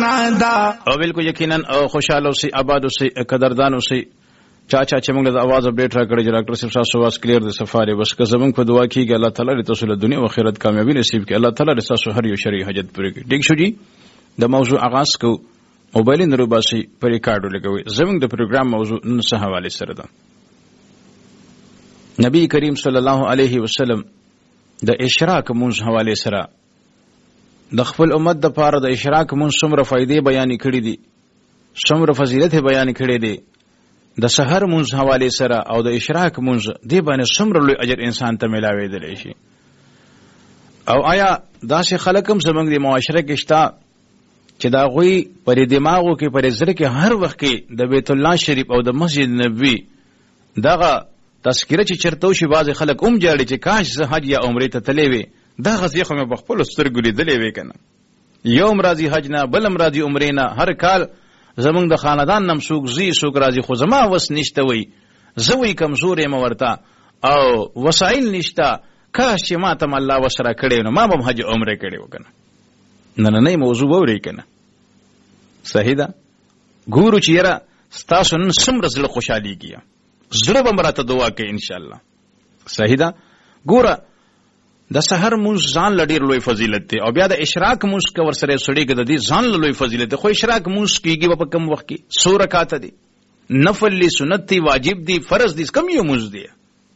دا او بالکل یقینا او خوشاله اوسئ آباد اوسئ قدردان اوسئ چا چې موږ د आवाज اپډیټ راکړی چې ډاکټر صاحب تاسو واس کلیر د سفاره بس که زمونږ په دعا کېږي الله تعالی دې تاسو له دنیا او آخرت کامیابی نصیب کړي الله تعالی دې تاسو هر یو شرعي حاجت پوره کړي ټیک شو جی د موضوع آغاز کو موبایل نمبر باسي پر ریکارډ لګوي زمونږ د پروګرام موضوع نن څه حواله سره ده نبی کریم صلی الله علیه وسلم د اشراق مونږ حواله سره د خپل امت د پاره د اشراق مونږ څومره فائدې بیان کړې دي څومره فضیلت بیان کړې دي د سحر مونږ حواله سره او د اشراق مونږ دی باندې څومره لوی اجر انسان ته ملاوي دی شي او آیا داسې خلک هم زمونږ د معاشره کې شته چې دا غوي پر دماغو کې پر زړه کې هر وخت کې د بیت الله شریف او د مسجد نبوي دغه تذکره چې چرته شي بعض خلک هم جاړي چې کاش زه حج یا عمره ته تللی وي دا غزي خو مې بخپل سترګو لیدلې وي کنه یوم راځي حج نه بلم راځي عمره نه هر کال زمونږ د خاندان نم سوق زی سوق راځي خو زما وس نشته وي زوی کمزورې مورتا او وسایل نشته کاش چې ما ته الله وسره کړي نو ما هم حج عمره کړي وکنه نه موضوع ووري کنه صحیح ده ګورو چې یاره ستاسو نن څومره زړه خوشحالي کیه زړه به مراته دعا کوي ان شاء الله صحیح ده ګوره د سحر مونږ ځان لډیر لوی فضیلت دی او بیا د اشراق مونږ کا ورسره سړی کې د دې ځان لوی فضیلت دی خو اشراق مونږ کیږي په کم وخت کې 100 رکعات دي نفل لی سنت دی واجب دی فرض دی کم یو مونږ دی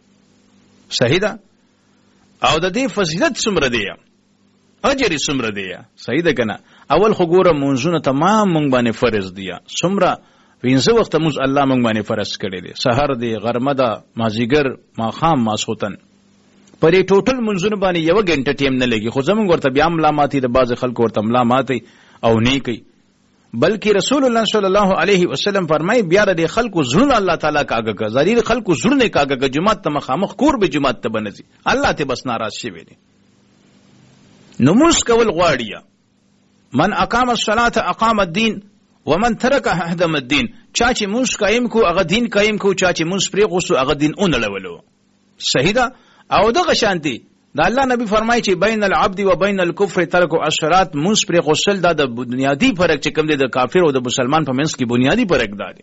صحیح ده او د دې فضیلت څومره دی اجر څومره دی صحیح ده کنه اول خو ګوره مونږونه تمام مونږ باندې فرض دی څومره وینځه وخت مونږ الله مونږ باندې فرض کړی دی سحر دی غرمه ده مازیګر ماخام ماسخوتن پرې ټوټل منځونه باندې یو غنټه ټیم نه لګي خو زمونږ ورته بیا ملامتي د بعض خلکو ورته ملامتي او نه کوي بلکې رسول الله صلی الله علیه وسلم فرمایي بیا د خلکو زړه الله تعالی کاګه زری خلکو زړه کاګه جمعه ته مخامخ کور به جمعه ته بنځي الله ته بس ناراض شي وي نموز کول غواړي من اقام الصلاه اقام الدين ومن ترك هدم الدين چا چې موږ قائم کو هغه دین قائم کو چا چې موږ پرې غوسو هغه دین اون لولو صحیح ده او دغه شانتي دا الله نبی فرمایي چې بین العبد و بین الكفر ترک الصلات موږ پرې غسل دا د بنیادی فرق چې کوم دی د کافر او د مسلمان په منځ کې بنیادی فرق دی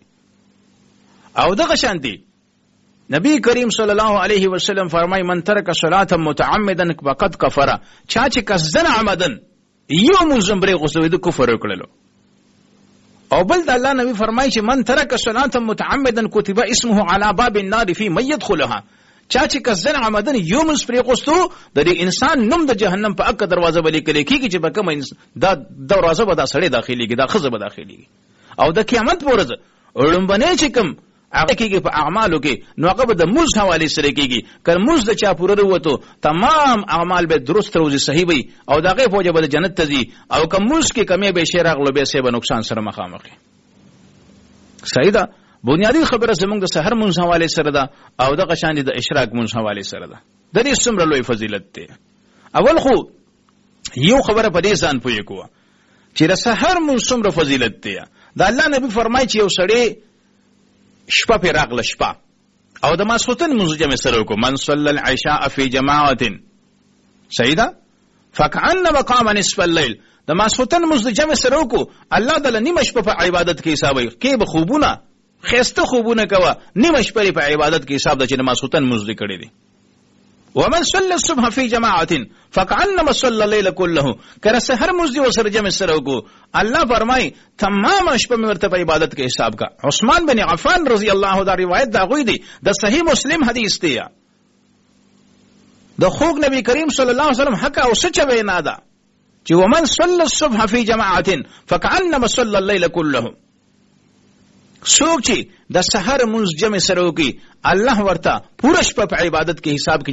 او دغه شانتي نبی کریم صلی الله علیه وسلم فرمایي من ترک الصلاه متعمدا فقد كفر چا چې کسن عمدن یو موږ پرې غسل د کفر وکړلو او بل د الله نبی فرمایي چې من ترک الصلاه متعمدا كتب اسمه على باب النار في من يدخلها چا چې کسن عمدن یو مس پرې غوستو د انسان نوم د جهنم په اک دروازه باندې کلی کیږي چې په کوم دا دروازه به دا سړی داخليږي دا خزه به داخليږي او د قیامت پر ورځ اړمبنه چې کوم هغه کېږي په اعمالو کې نو هغه به د موږ حواله سره کېږي کله موږ د چا پوره وروته تمام اعمال به درست روزي صحیح وي او دغه فوجه به جنت ته ځي او کوم موږ کې کمی به شی راغلو به سبب نقصان سره مخامخ صحیح ده بنیادی خبره زمونږ د سحر مونږ حواله سره ده او د قشان د اشراق مونږ حواله سره ده د دې څومره لوی فضیلت ده اول خو یو خبره په دې ځان پوي کوه چې د سحر مونږ څومره فضیلت ده دا الله نبی فرمایي چې یو سړی شپه په راغله شپه او د ماسختن مونږ جمع سره وکړو من صلى العشاء في جماعه سیدا فكأنما قام نصف الليل د ماسختن مونږ جمع سره وکړو الله تعالی نیمه شپه په عبادت کې حسابي کې به خوبونه خسته خوبونه کوا نیمه شپه په عبادت کې حساب د چې ماسختن مونږ کړی دي ومن صلى الصبح في جماعه فكأنما صلى الليل كله کله سحر مزدي وسره جمع سره وکړو الله فرمای تمام شپه مرته په عبادت کې حساب کا عثمان بن عفان رضی الله دا روایت دا غوي دي د صحیح مسلم حدیث دی د خوګ نبی کریم صلی الله علیه وسلم حق او سچ وینا ده چې ومن صلى الصبح في جماعه فكأنما صلى الليل كله څوک چې د سحر منځ جمع سره وکړي الله ورته پوره شپه په عبادت کې حساب